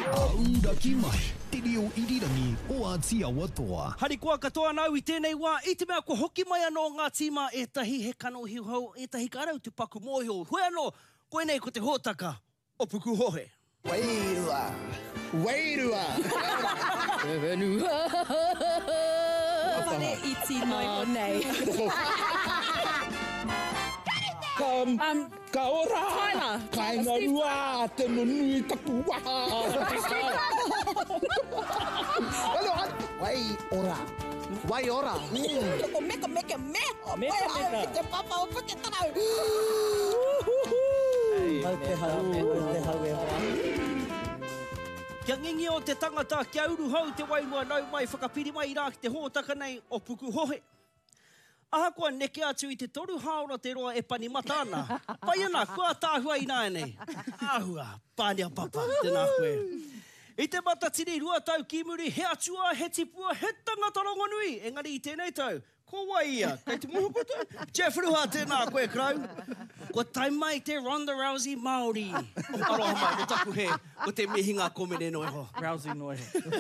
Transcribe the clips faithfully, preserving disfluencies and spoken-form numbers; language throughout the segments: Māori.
Aura ki mai, te reo irirangi o Aotea Watoa. Hari kua katoa nau I tēnei wā, I te mea ko hoki mai anō ngā tīma e tahi he kano hiu hau, e tahi karau te paku mōhio. Hoi anō, koe nei ko te hōtaka o Puku Hohe. Wairua, wairua. E wenua. Whare iti noi o nei. Kam, Um, ka ora. Tyler. Kai ngā rua, te nunui tapu waha. Alo, wai ora. Wai ora. O meka meka me. O Meka, meka. Te papa o puke tarau. Hau te hau, hau te hau e ora. Kia ngingi o te tangata, kia uru hau te wairua nau mai, whakapiri mai rā ki te hōtaka nei o Puku Hohe. Aha kua neke atu I te toru haora te roa e pani matana. Pai ana, kua tāhua I nāi nei. Ahua, pānia papa, tēnā koe. I te matatiri rua tau ki muri, he atua, he tipua, he tangata rongonui. Engari I tēnei tau, ko wai ia, kei te moho koto. Jeff Ruha, tēnā koe krau. Ko tai mai te Ronda Rousey Māori. O aroha mai, mo taku he, o te mihinga komene noi ho. Rousey noi.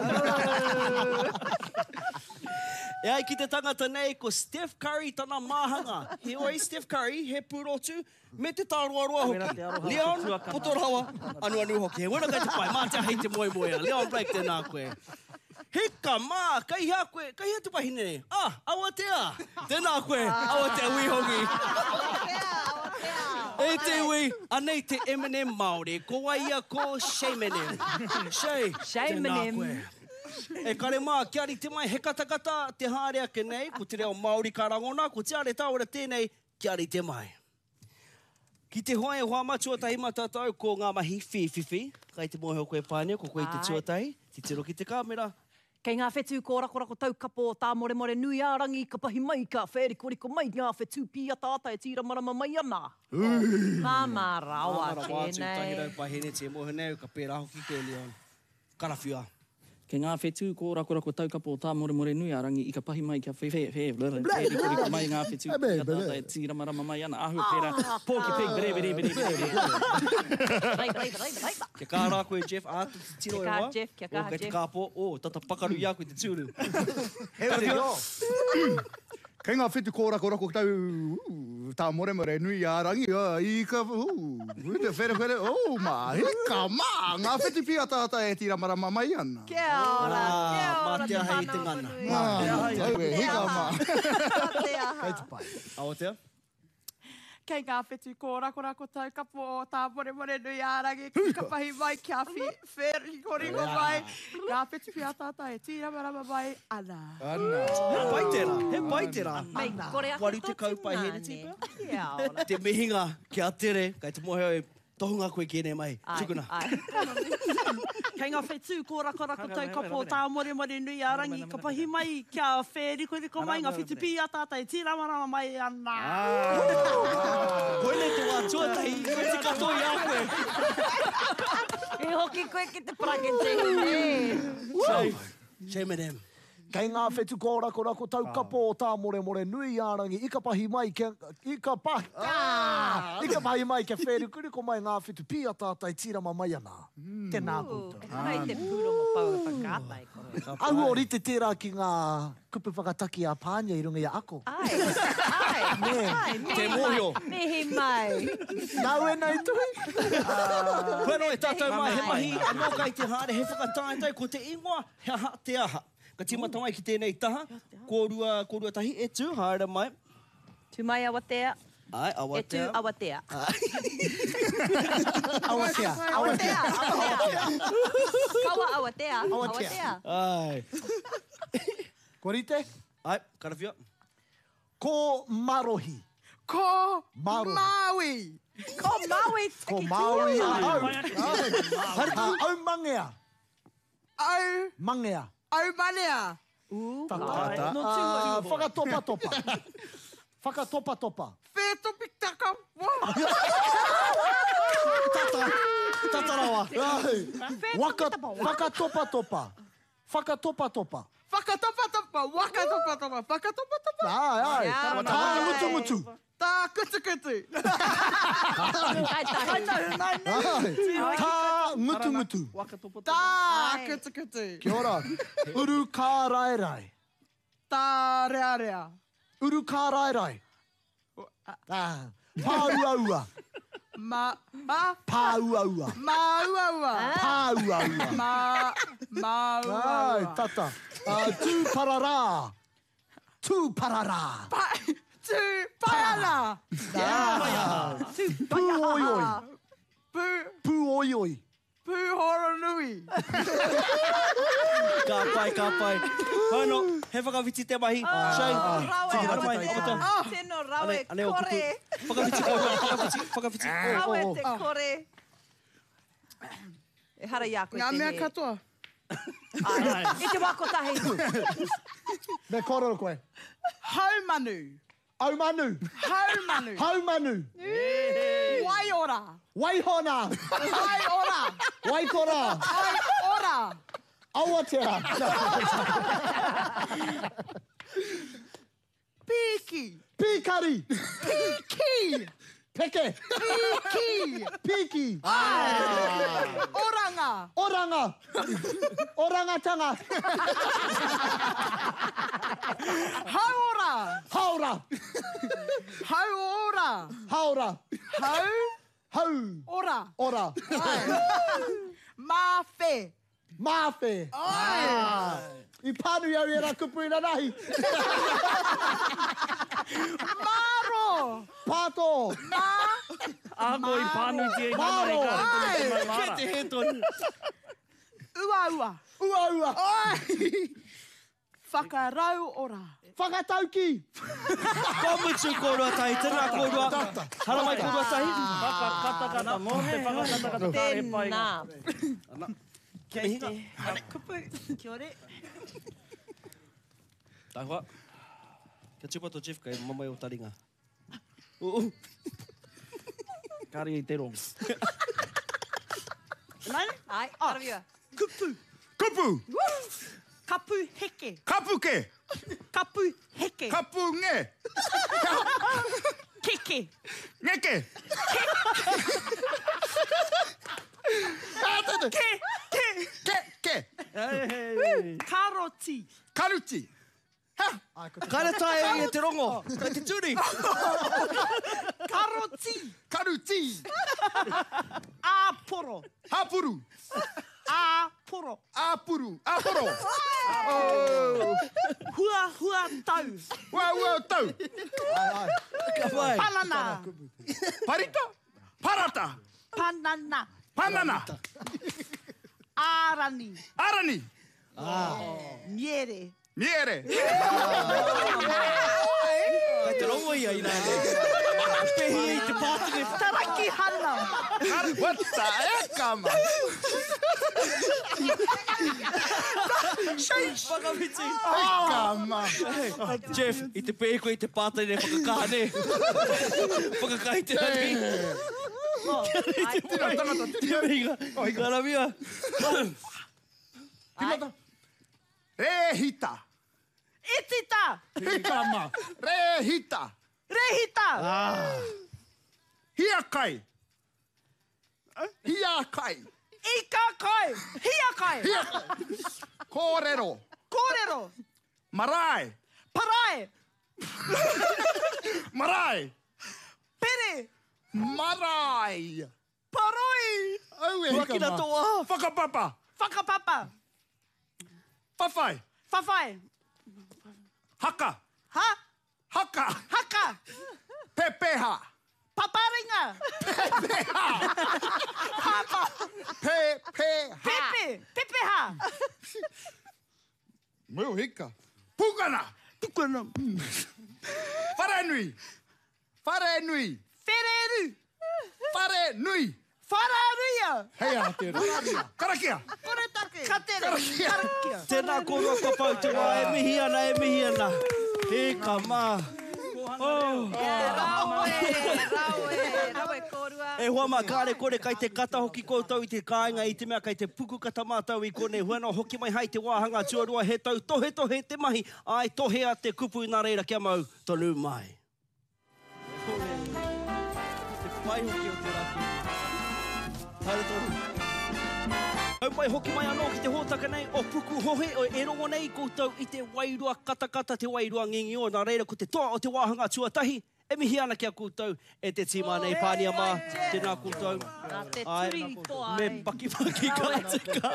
E ai ki te tangata nei ko Steph Curry tana māhanga. He oi Steph Curry, he pūrotu, me te tāroa-roa hoki. Leon, potorawa, anu anu hoki. He wena kai te pai, mātea hei te moe moea. Leon Blake tēnā koe. He ka mā, kai hea koe, kai hea te pahine nei. Ah, Awatea, tēnā koe, Awatea wihongi. E te ui, anei te Eminem Māori, ko waia ko Shaymanem. Shay, Shaymanem. tēnā koe. E kare mā, kia ri te mai he katakata te hārea ke nei, ko te reo Māori karangona, ko te are tāora tēnei, kia ri te mai. Ki te hoa e hoa matua tahi matatau ko ngā mahi whiwhiwhi, kai te mohe o koe pānia, ko koe I te tuatahi, ti tiro ki te kāmera. Kei ngā whetū ko rakorako taukapo tā more more nui ārangi ka pahi mai ka whērikoriko mai ngā whetū pia tātai e tira marama mai ana. Māma rawa Māmara wātu, tahi rau tēnei. pahene te mohe nei, ka pēra hoki koe Leon. Karawhia. Ke ngā whetū ko rakorako taukapo tā more more nui arangi I ka pahi mai kia whewhe whe whe whe mai ngā whetū kia tātai e tira marama mai ana. Ahu pēra, pōki pig, bere bere bere bere. Reiba, reiba, reiba, reiba. Kia kāra koe Jeff, ātu te tiro e Kia kaha hoa. Jeff, kia O, kaha kei te Jeff. kāpō, o, tata pakaru ia koe te tūru. He te reo. Kei ngā whetu kōrako rako tau, uh, tā more more nui ārangi, uh, I ka, uh, te where where, oh, ma, he ka mā, ngā whetu pia tātai e tira marama mai ana. Kia ora, kia Ah, ora mātea te hei te whanau ngana. whanui. Mā, tau e, he ka mā. Te aha. Hei te pai. Aotea? Kei ngā whetū ko rakorako taukapo o tā more more nui ārangi, ki ka pahi mai kia whi, wheri koriko mai, ngā whetū pia tātai e tira marama mai ana. Ana. He pai tērā, he pai tērā. Mei, kore ake Wari te tō kaupai here tīmane. tipa. Kia ora. Te mihinga kia tere, kai te mohe oi, tohunga koe kēnei mai. Ai, Tukuna. ai. Kei ngā whetū ko rakorako taukapo tā more more nui arangi, ka pahi mai kia whēriko mai ngā whetū pia tātai tira marama mai ana. Koe nei te wā tuatahi, koe te katoi a koe. E hoki koe ki te prakete. Shay, Shaymanem. Kei ngā whetu kōrako rako tau kapo o tā more more nui ārangi, i ka pahi mai ke... I ka pahi... Ah! I ka pahi mai ke whērikuri mai ngā whetu pia tātai tira ma mai ana. Tēnā koutou. Kai te pūrongo pau e whakātai koe. Au o rite tērā ki ngā kupu whakataki a pānia i runga i a ako. Ai, ai, ai, Te mōhio. Mihi mai. Nau e nei tui. Koe no e tātou mai he mahi, anō kai te hāre he whakatātai, ko te ingoa, he aha te aha. Ka tīmata mai ki tēnei taha, kōrua, kōrua tahi e tū, haere mai. Tu mai Awatea, Ai, e tu Awatea. Awatea. Awatea. Awatea. Kawa Awatea. Awatea. Ai. Ko rite? Ai, karawhia. Ko Marohi. Ko Marohi. Maui. Ko Maui. Ko Maui a au. Ha, au mangea. Au, Mangea. au manea. Tata. No Ah, tū. Whakatopa topa. Whakatopa topa. Whētopi taka. Wow. Tata, tata rawa. Ai. Waka, whakatopa topa. Whakatopa topa. Whakatopa topa, waka topa topa, whakatopa topa. Ai, ai. Ia, Tā mutu mutu. Tā kutu kutu. Ai tahi. Ai tahi nai nei. Ai. Tā ngutu ngutu. Wakatopo. Tā Ai. kutu kutu. Kia ora. Uru kā rai rai. Tā rea rea. Uru kā rai rai. Ah. Pāuaua. Ma, ma, Pāuaua. ma ua ua. Pāuaua. Ma, ma ua Ai, ua. tata. Uh, tū pararā. Tū pararā. Pa, tu, paala. Pū oi oi. Pu, Pū oi oi. pu horo nui. Ka pai, ka pai. Hano, he whakawhiti te mahi. Shane, Rawe, tiki hara mai, rawe, koto. tēnō rawe, Ane, ane o kuku. kore. Whakawhiti, whakawhiti, whakawhiti. Rawe oh, te kore. E hara ia koe Ngā te mea he. katoa. Ai, I te wako tahi. Me kororo koe. Haumanu. Au manu. Haumanu. Hau manu. Wai ora. Waihona. Wai ora. Waikora. Wai ora. Awatea. Piki. Pikari. Ki. Peke. Piki. Piki. Oranga. Oranga. Orangatanga. Haora. Haura. Hauora. Haura. Hau. Hau. Ora. Ora. Mawhe. Mawhe. I pānu iau e rā kupu i nahi. Maro. Pāto. Ma. Ako i pānu ti e nana i Maro. kāre Ai, mai mara. Te he tonu. Ua ua. Ua ua. Ai. Whakarau ora. Whakatauki. Ka mutu kōrua tahi, tēnā kōrua. Hara mai kōrua tahi. Whakakatakata, mō te whakakatakata tāre pai. Tēnā. Kia hinga. Kupu. Kia ore. Tā hoa. Kia tūpato Jeff kai mamai o taringa. Uh, uh. Kāre i te rongo. Nai? Ai, arawia. Kupu. Kupu. Kapu heke. Kapuke. Kapu heke. Kapu nge. Keke. Ngeke. Ke. Ke. Ke. Ke. Karoti. Karuti. Kāre tae e te rongo. Kai te tūri. Karoti. Karuti. Aporo. Hapuru. Aporo. Apuru. Aporo. Hua hua tau. Ua ua tau. Ka pai. Panana. Parita. Parata. Panana. Panana. Arani. Arani. Miere. Miere. Kai te rongo ia i nāne. Pehi i te pātine. Taraki hana. Wata e kama. Whakawhiti. E kama. Jeff, i te pehi koe i te pātine whakakāne. Whakakai te rani. Tira tangata. Tia mihinga. Karamia. Timata. Rehita. Itita. E kama. Rehita. Rehita. Hiakai. Hiakai. Ika kai. Hia kai. Hiakai. Kōrero. Kōrero. Marae. Parae. Marae. Pere. Marae. Paroi. Au e Wakina kama. toa. Whakapapa. Whakapapa. Whawhai. Whawhai. Haka. Ha. Haka. Haka. Pepeha. Paparinga. Papa. Pepeha. Pepe. Pepeha. Meu hika. Pukana. Pukana. Wharenui. Wharenui. Fereru. Wharenui. Whararuia. Hei a te rā. Karakia. Koretake. Katere. Karakia. Tēnā kōrua ka pau te wā. E mihi ana, e mihi ana. He ka mā. Oh. Rawe, rawe, rawe kōrua. E hoa mā kāre kore kai te kata hoki koutou i te kāinga i te mea kai te puku kata mātau i kone huana hoki mai hai te wāhanga tuarua he tau tohe tohe te mahi ai tohea te kupu i nā reira kia mau tonu mai. mai hoki o te raki. Haere tonu. Au mai hoki mai anō ki te hōtaka nei o puku hohe o e rongo nei koutou i te wairua katakata te wairua ngingi o nā reira ko te toa o te wāhanga tuatahi. E mihi ana kia koutou e te tima nei pānia mā tēnā koutou. Nā te turi toa Me ai. paki paki ka tika.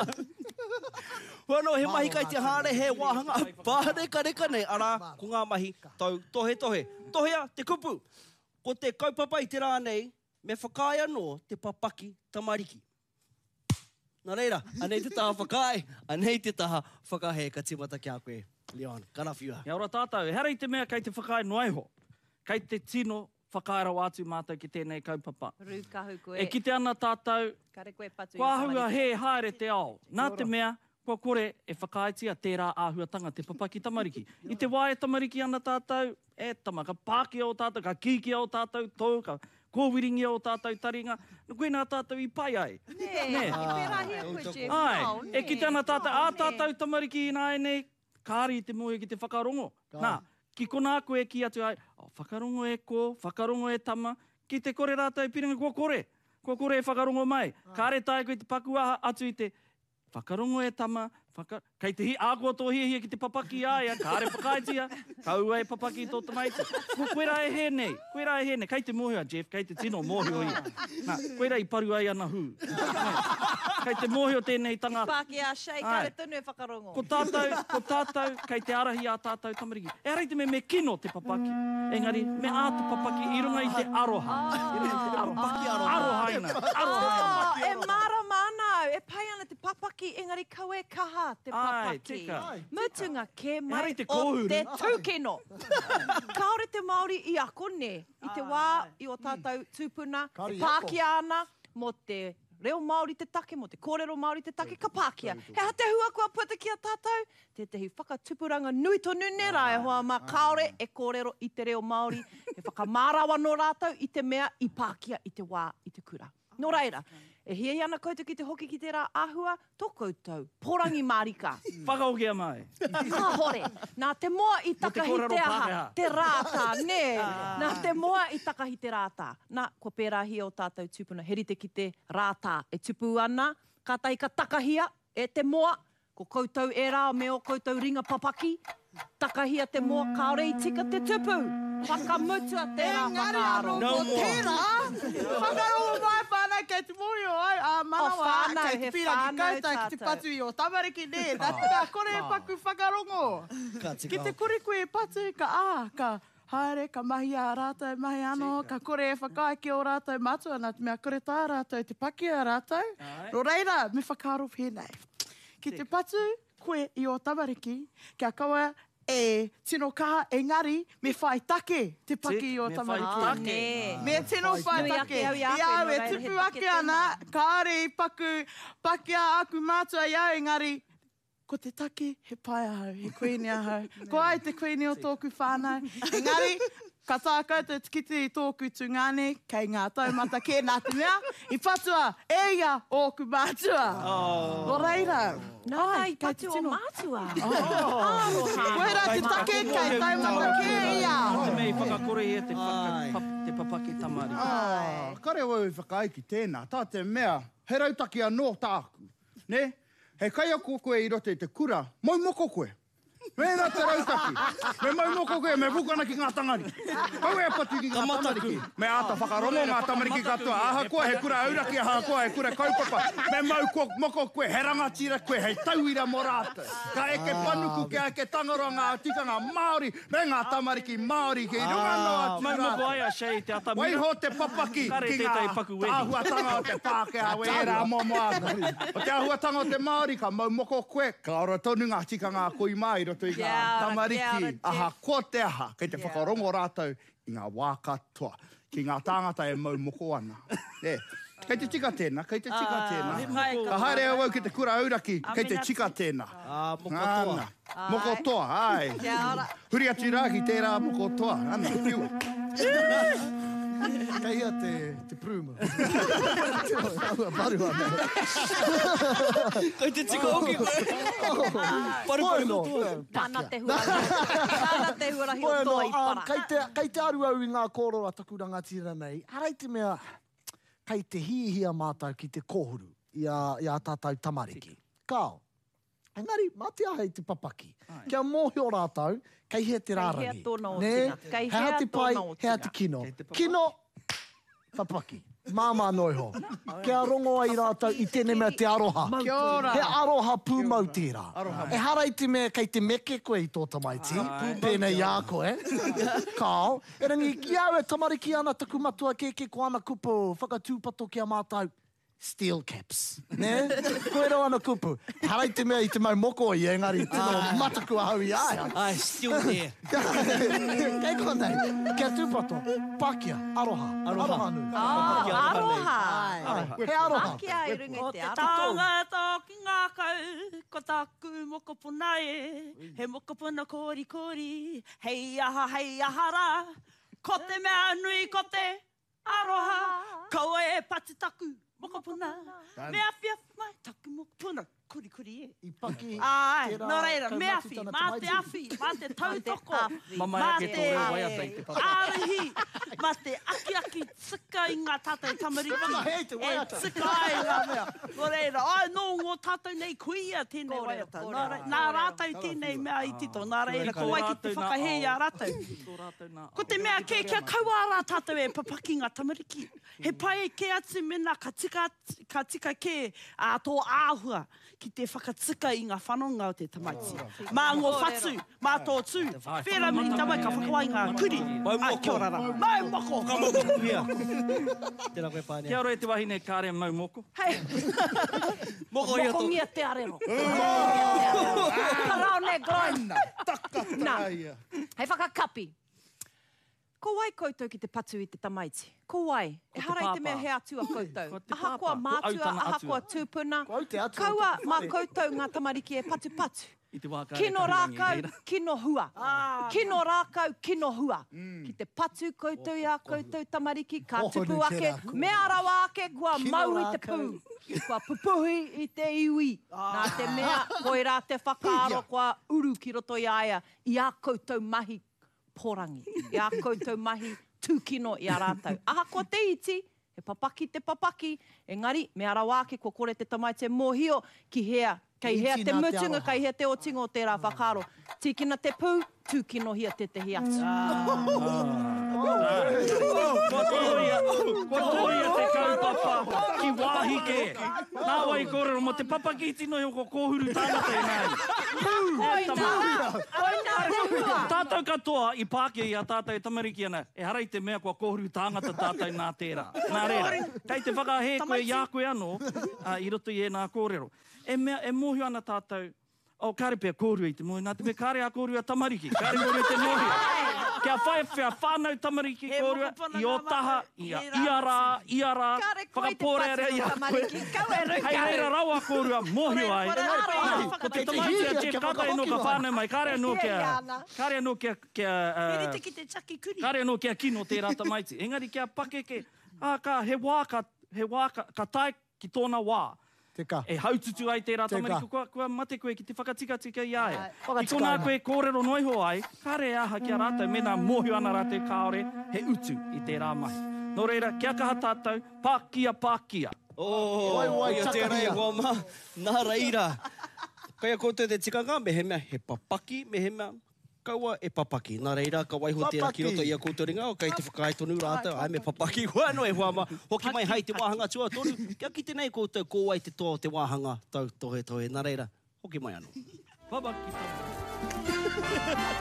Wano he mahi kai te hāre he wāhanga pāreka reka nei ara ko ngā mahi tau tohe tohe. Tohea te kupu. Ko te kaupapa i te rā nei me whakai anō te papaki tamariki. Nā reira, anei te taha whakai, anei te taha whakahe ka timata kia koe. Leon, karawhiua. Ia ora tātou, hera i te mea kai te whakai noaiho. Kai te tino whakaera atu mātou ki tēnei kaupapa. Rūkahu koe. E kite ana tātou, Kare koe patu. kua ahua he haere te ao. Nā te mea, kua kore e whakaitia tērā āhuatanga te papaki tamariki. I te wā e tamariki ana tātou, e tama, ka pāki o tātou, ka kiki o tātou tau, ka kōwiringi o tātou taringa. Koe nā tātou i pai ai. Nē, Nē. i pērā hea koe, Jeff. Ai, Nau, e ki te ana tātou, ā nē. tātou tamariki i nā e nei, kāri i te moe ki te whakarongo. Nā, ki kona koe ki atu ai, oh, whakarongo e ko, whakarongo e tama, ki te kore rātou piringa, kua kore. Kua kore e whakarongo mai. Kāre tae koe te paku aha atu i te whakarongo e tama, whaka... Kei te hi ākua tō hia hia ki te papaki āia, kāre whakaitia, kaua e papaki tō tamaiti. Ko koe rā e he nei, koe rā e he nei. Kei te mōhia, Jeff, kei te tino mōhio ia. Nā, koe rā i paru ai ana hū. Kei te mōhio tēnei tangata. Pāki a shei, Ai. kare tonu e whakarongo. Ko tātou, ko tātou, kei te arahi a tātou tamariki. E arei te me me kino te papaki. Engari, me ā te papaki i runga i te aroha. I runga i te aroha. Aroha ina. Aroha. Oh, e mara manau, e pai ana te papaki, engari kau e kaha te Ai, papaki. tika. Mutunga ke mai Hare te o kōhuru. te tūkeno. Kaore te Māori i ako ne, i te wā i o tātou tūpuna, Kāri e i ako. pākia ana mo te reo Māori te take, mo te kōrero Māori te take, ka pākia. He ha te hua kua puta ki a tātou, te tehi whakatupuranga nui tonu ne rā e hoa mā kaore e kōrero i te reo Māori, e whakamārawa no rātou i te mea i pākia i te wā i te kura. Nō reira, e hiei ana koutou ki te hoki ki te rā āhua, tō koutou, porangi marika. Whakaokea mai. Ka hore, nā te moa i takahi kōrero te aha, Pākehā. te rāta, ne. Nā te moa i takahi te rāta. Nā, kua pērā hia o tātou tūpuna, herite ki te rāta. E tupu ana, ka tai ka takahia, e te moa, ko koutou e rā me o koutou ringa papaki, takahia te moa, kaore i tika te tupu. Whakamutua te rā Engari whakaaro. anō No ko more. tērā. Whakarongo mai whānau kei te moio ai. A manawa, whānau, kei he te pira ki whānau kautai ki te tātou. patu i o tamariki ne. Nā te mea kore e paku whakarongo. Ka Ki tika. te kore koe e patu, ka ā, ka haere, ka mahi a rātou, mahi anō, ka kore e whakai ki o rātou matua, nā te mea kore tā rātou, te paki a rātou. Ai. Ro reira, me whakaro whenei. Ki te patu, koe i o tamariki, kia kaua e tino kaha, engari, me whai take te paki i o Me whai tamariki. Ah, take. ne. Me tino whai Nui take. ake au i ake, Ia, no me reira, he tupu take ake ana, tēnā. kāre i paku, paki a aku mātua ia, engari, ko te take he pai ahau, he koini ahau. Ko ai te koini o tōku whānau. Engari, ka tā koutou tikiti i tōku tungane, kei ngā taumata kē nā te mea, i patua, e ia o ku mātua. Oh. O reira. Nā, Ai, i kei patu te o tino. mātua. Aroha. Koe rā te take kei taumata kē ia. Te mei whakakore e te, whaka, Ai. pap, te papaki tamari. Ah, kare wau i whakai ki tēnā, tā te mea, he rautaki anō tāku, ne? He kai ako koe i rote i te kura, mai moko koe. Mēnā te rautaki, me mai moko koe, me vukana ki ngā tangari. Kau e patu ki ngā tamariki. Me āta whakarongo ngā tamariki katoa, aha koe he kura auraki, aha koe he kura kaupapa. Me mau ko, moko koe, he rangatira koe, he tauira mo rātou. Ka eke panuku, ke eke tangaroa ngā tikanga Māori, me ngā tamariki Māori, ki runga no atu Mai moko rātou. ai a shei te ata Wai mira. ho te papaki Kare ki tētai ngā paku wedi. āhuatanga o te Pākehā wera momo atu. O te āhuatanga o te Māori, ka mau moko koe, ka ora tonu ngā tikanga koi mai roto i ngā Kia ora, tamariki. kia ora, Aha, Jeff. ko te aha, kei te whakarongo rātou i ngā wā katoa. Ki ngā tāngata e mau moko ana. E, kei te tika tēnā, kei te tika tēnā. Ka haere awau ki te kura auraki, kei te tika tēnā. Ah, moko toa. Ana, moko toa, ai. Kia ora. Huri atu rā ki tērā moko toa. Ana, piu. Kei ia te, te pruma. Paru ana. Kei te tika hoki koe. Paru paru no. koe. Tāna te huarahi. Tāna te huarahi o Bueno, tō i um, para. kei te, kei te aru au i ngā kōrora taku rangatira nei, harai te mea, kei te hihia mātou ki te kōhuru i a, i a tātou tamariki. Kao, engari, mā te aha i te papaki. Kia mōhio rātou, kei hea te rārangi. hea tōna o Ne? tina. Kei He hea hati pai, tōna o he hati kino. Kino, papaki. Māmā noiho. Kia rongo ai rātou i tēnei mea te aroha. Kia ora. He aroha pūmau tērā. E hara i te mea kei te meke koe i tō tamaiti. Pēnei ā koe. Kao, e rangi ki au e tamariki ana taku matua ke ke ko ana kupu whakatūpato kia mātou. Steel caps. Ne? Koe rau ana kupu. Hara i te mea i te mau moko i engari tino mataku ahau i aia. Ai, still there. Kei konei, kia tūpato, Pākia, aroha, aroha nu. Ah, aroha. He aroha. Pākia i runga O te te aroha. tangata ki ngā kau, ko taku mokopuna e, he mokopuna kori kori, hei aha, hei ahara, ko te mea nui ko te aroha, kaua e pati taku mokopuna, mea whia mai taku mokopuna, kori kori e. I paki, Ai, tērā nō reira, kau mea mati whi, tana mā te tamaiti. awhi, mā te tautoko, Mama mā ake te tō reo waiata i te papa. ārihi, mā te aki aki tika i ngā tātou tamariki. hei te waiata. E tika ai ngā mea. Nō reira, ai nō ngō tātou nei kuia tēnei Kōrero, waiata. kōrero, Nā re- Nā kōrero. rātou tēnei mea i tito, nā reira, Kōrero. ko wai ki te whakahea a rātou. Tō rātou nā Ko te mea ke kia kaua rā tātou e papaki ngā tamariki. He pai ke atu mena ka tika, ka tika ke a tō āhua ki te whakatika i ngā whanonga o te tamaiti. Mā ngō whatu, mā tō tū. Whera mini tawai ka whakawai ngā kuri. Mai Ai, moko. kia ora rā. Mai moko. Ka moko pia. Tēnā koe pānea. Kia ora e te wahine kāre mau moko. Hei, Moko i ato. mokongia te arero. Karao ne groin. Nā, hei whakakapi. Ko wai koutou ki te patu i te tamaiti. Ko wai. E te hara i te mea pāpā. he atua koutou. Ko te Aha pāpā. koa Ko mātua, autana aha atua. koa tūpuna. Ko au te atua. Kaua mā koutou ngā tamariki e patu patu. I te wākare Kino kahirangi, rākau, reira. kino hua. Kino rākau, kino hua. Ki te patu koutou i a koutou tamariki, ka Ohonu tupu te ake, rā, ko. mea rawa ake, kua Kino mau i te rākau. pū. Kua pupuhi i te iwi. Nā te mea, koi rā te whakaaro, kua uru ki roto i aia, i a koutou mahi porangi. I a koutou mahi tūkino i a rātou. Aha kua te iti, he papaki te papaki, engari, mea rawa ake, kua kore te tamaite mōhio, ki hea, kei hea Iti te nā te mutunga, aroha. kei hea te otinga o tērā whakaro. Tīkina te pū, tūkino hia te te hiatu. Kua tōria, kua tōria te kaupapa ki wāhi ke. Nā wai kōrero, mo te papaki tino i o ko kōhuru tāngata i nai. Tātou katoa i Pākia i a tātou e tamariki ana, e hara i te mea kua kōhuru tāngata tātou nā tērā. Nā reira, kei te whakahē koe i a koe anō, uh, i roto i e nā kōrero. E, mea, e mōhio ana tātou, o kāre pia kōrua i te mōhio, nā te mea kāre a kōrua tamariki, kāre kōrua i te mōhio. Kia whae whia whānau tamariki He kōrua, mokopuna i o ngā taha, mako, ia, i rā. ia rā, ia rā, Kāre koe te whakapōrearea patu ia tamariki, kau e rukau. Hei reira rawa kōrua, mōhio ai. Kore haro Ai, ai, ko te whakapiti. tamaiti a Kia te kaka whakahoki ino ka mai. whānau mai, kāre anō kia, Kia ana. kāre anō kia, kia, Pere uh, te ki te chaki kuri. kāre anō kia kino tērā tamaiti. Engari kia pakeke, ā, ka he wā, ka, he wā, ka, ka tai ki tōna wā. Te ka. E haututu ai tērā Te tamariki, ka. kua, kua mate koe ki te whakatika-tika i aia. Ai. I Whakatika kona ana. koe kōrero noiho ai, kāre aha kia rātou, mena mōhio ana rā te kāore, he utu i tērā mahi. Nō reira, kia kaha tātou, Pākia, Pākia. Oh, Wai, wai, ia tēnei takaria. wā mā. Nā reira. Kaya koutou te tikanga, me he mea he papaki, me he mea kaua e papaki. Nā reira, ka waiho tērā ki roto i a koutou ringa, o kei te whakae tonu rātou, ai me papaki. Hua no e hua mā. Hoki mai hai te wāhanga tua tonu. Kia ki tenei koutou kō ai te toa o te wāhanga tau tohe tohe. Nā reira, hoki mai anō. Papaki tātou.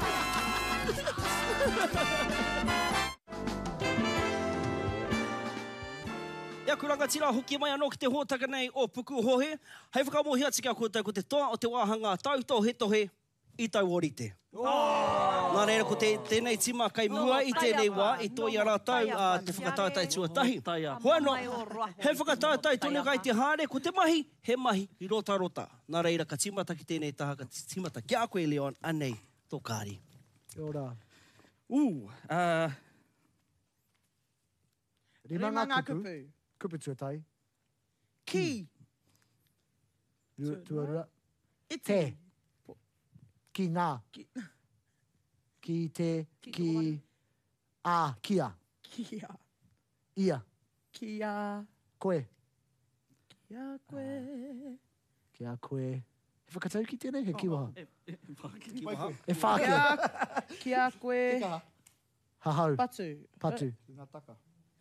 Ia kuranga tira hoki mai anō ki te hōtaka nei o Puku Hohe. Hei whakamohi ati kia koutou ko te toa o te wāhanga tau tohe tohe i tau orite. Oh! Nā reira ko te, tēnei tima kai mua i tēnei wā i tō i a rātau a te whakatautai tuatahi. Tai a. Hua no, he whakatautai tonu kai te hāre ko te mahi, he mahi i rota rota. Nā reira ka timata ki tēnei taha, ka timata ki a koe Leon, anei tō kāri. Kia ora. Uh, uh, Rima Rima ngā ngā kupu. kupu. Kupu tuatai. Ki. Ru- Tuarua. Iti. Te. Ki ngā. Ki. Ki te. Ki. A. Kia. Kia. Ia. Kia. Koe. Kia koe. Kia koe. He whakatau ki tēnei, he kiwaha. E, e, whaki. E whākia. Kia, kia koe. Hahau. Patu. Patu. Ngā taka.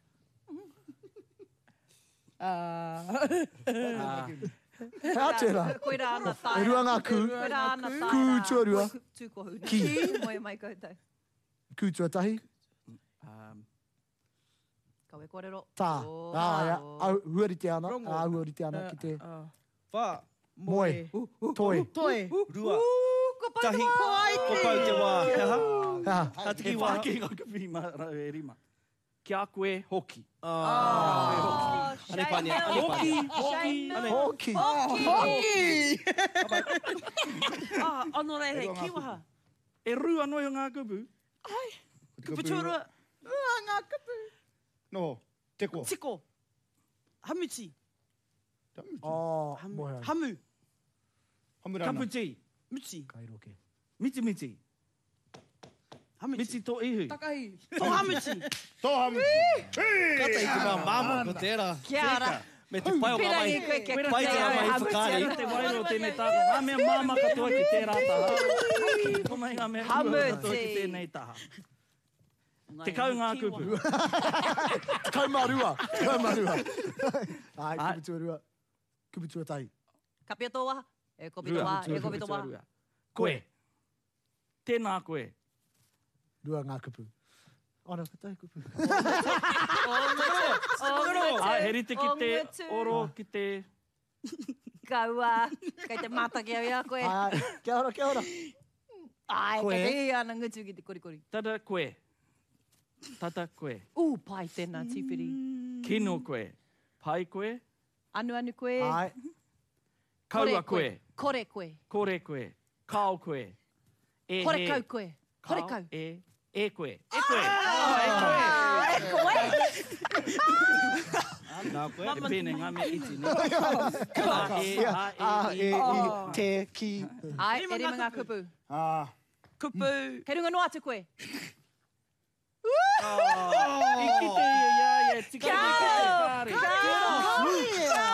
Ah. He atera. Koe rā ana tae. E rua ngā kū. Koe rā ana tae. Kū tuarua. Tūkohu. Ki. Moe mai koutou. Kū tuatahi. Um, Kawe kōrero. Tā. Oh, Ā, ia. oh. Au, huari te ana. Rongo. Ā, huari te ana ki te Ah. Wha, moe. Toi. Toi. rua, Ko pai tahi, ko ai ko pau te wā, he ha? Ha. Ha te He ki wā. whaki ngā kupi ma e rima. Kia koe hoki. Ah. Ane pane, ane Hoki, pane. hoki. Hoki. Hoki! Ah, ano rei hei, kiwaha. E rua noi o ngā kupu. Kuputura, Ua ngā kupu. No, te ko. tiko. Hamuti. Oh, moe. Hamu. Hamurana. Kaputi. Muti. Kairoke. Miti miti. Hamuti. Miti tō ihu. Takahi. Tō hamuti. Tō hamu. Kata i te mea māma ko tērā. Kia ora. Me te pai o Pirangi mamai. koe ke Pai te amai i whakari. Te wairo tēnei tāko. Ngā mea māma katoa ki tērā taha. Ko mai ngā mea Hamuti. rua katoa ki tēnei taha. Te kau ngā kupu. Kaumarua. Kaumarua. Ai, kupu tuarua. Kupu tuatahi. Kapia tō waha. E kopi tō waha. E kopi tō waha. Koe. Tēnā koe. Rua ngā kupu. Ana, katai kupu. A, he rite ki O te ngutu. oro ki te... Kaua. Kei te mata kia ia koe. Ai, kia ora, kia ora. Ai, Koe. kei te ana ngutu ki te korikori. Tata koe. Tata koe. U, pai tēnā tīwhiri. Kino koe. Pai koe. Anu anu koe. Ai, Kaua koe. Kore koe. Kore koe. Kao koe. E Kore he. kau koe. Kore kau. E. E koe. E koe. Ah, e koe. Nā koe. E pēne ngā mea iti. ne? A, e, a, a, e, e, i. i, te, ki. Ai, e rima ngā kupu. Ah, Kupu. Kei runga noa te koe. I ki te ia, ia, ia. Tika Kia ki te ora. kāre.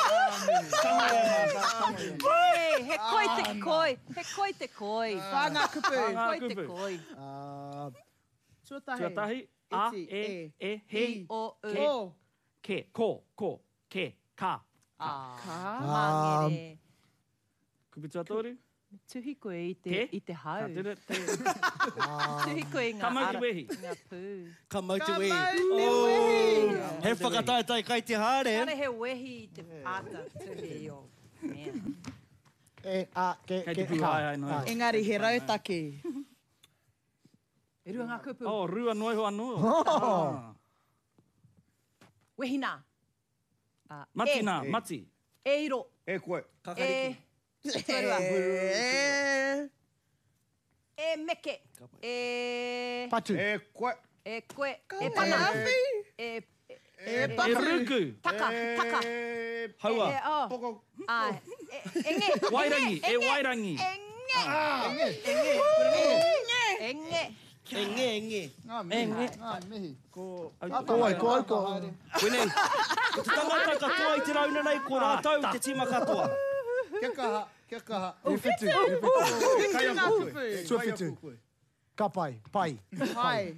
Koe, he koi te koi. He koi te koi. Wha ngā kupu. Ngā Koi te kupu. koi. Ah, Tuatahi. Tuatahi. A, Iti, e, e. e, he. O, u. Ke. O. Ke. Ko. Ko. Ke. Ka. Ah, Ka. mangere. Kupitua tōru. Tuhi koe i te, Ke? i te hau. Ka tere, te. Tuhi koe i ngā Ka mau te ara. wehi. Ngā pū. Ka mau te Ka wehi. mau te Oh, wehi. He whakataetai kai te hare. Kare he wehi i te ata tuhi o. Mea. e, a, ke, Kei ke, te pū ka. ai ai noi. Ai. Engari, he rautaki. E rua ngā kupu. Oh, rua noi hoa no. Oh. Ah. Wehi nā. Ah, Mati e. nā, mati. E iro. e koe. E. Tuarua. E. E meke. E. Patu. E koe. E koe. E E pana. awhi. E. E E paku. ruku. Taka. Taka. E Haua. E. Oh. poko. Ai. E. Enge. Wairangi, e Enge. wairangi. Enge. Enge. Enge. Enge, enge. Ngā mihi. Ngā mihi. Ko... Koe, koe, koe. Wenei, ko te tangata katoa i te rauna nei, ko rātau te tima katoa. Kia kaha. Kia kaha. E whitu, e whitu. Kai ngā aku kupu. koe. Tua Kai whitu. aku koe. Ka pai, pai. Pai.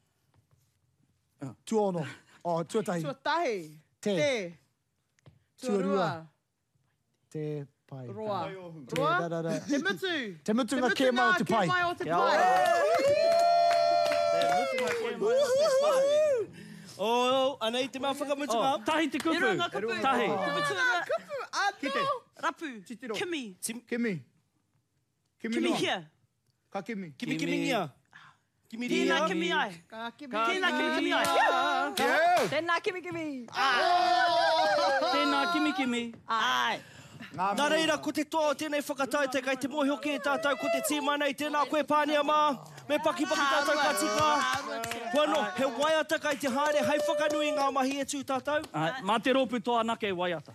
Tuono. Oh, tuatahi. Tuatahi. Te. Te. Tuarua. Tuarua. Te pai. Roa. Kai ohu. Te, Roa. da, da, da. Te mutu. Te mutu ngā ke mai o te pai. Te mai o te Kia pai. Oh, anei te mea whakamutu Oh, ngā. tahi te E kupu. rua ngā kupu. Tahi. Kuputura. Kupu, ano. Rapu. Titiro. Kimi. Kimi. Kimi Kimi noa. hia. Ka kimi. Kimi kimi ngia. Kimi Tēnā ria. kimi ai. Ka kimi. Tēnā kimi kimi ai. Yeah. Tēnā kimi kimi. Tēnā kimi kimi. Ai. Nā reira, ko te toa o tēnei whakatai te kai te mohi hoki e tātou, ko te tīmai nei tēnā koe pānia mā, me paki paki tātou ka tika. Wano, he waiata kai te haere, hei whakanui ngā mahi e tū tātou. Ai, mā te ropu toa nake waiata.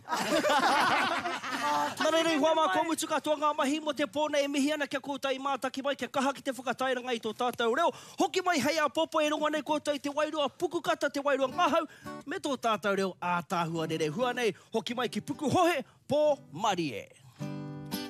Nā reira, hua mā komutu katoa ngā mahi mo te pōna e mihi ana kia koutai mātaki mai, kia kaha ki te whakatairanga i tō tātou reo. Hoki mai hei a popo e rongo nei koutai te wairua pukukata, te wairua ngahau, me tō tātou reo ātāhua nere hua nei, hoki mai ki puku hohe, pō Marie.